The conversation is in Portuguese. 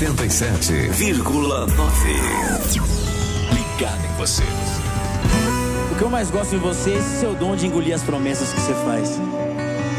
87,9. Ligado em você. O que eu mais gosto em você é esse seu dom de engolir as promessas que você faz.